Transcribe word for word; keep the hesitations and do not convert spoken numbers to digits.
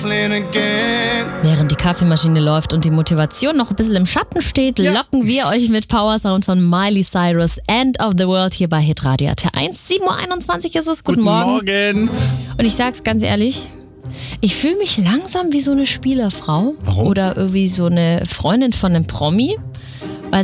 Während die Kaffeemaschine läuft und die Motivation noch ein bisschen im Schatten steht, Ja. locken wir euch mit Power Sound von Miley Cyrus, End of the World, hier bei Hitradio T eins. sieben Uhr einundzwanzig ist es. Guten, Guten Morgen. Morgen. Und ich sag's ganz ehrlich, ich fühle mich langsam wie so eine Spielerfrau. Warum? Oder irgendwie so eine Freundin von einem Promi.